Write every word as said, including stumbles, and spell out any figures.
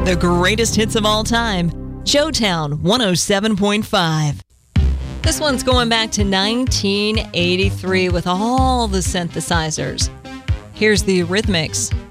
the greatest hits of all time. Showtown one oh seven point five. This one's going back to nineteen eighty-three with all the synthesizers. Here's the Eurythmics.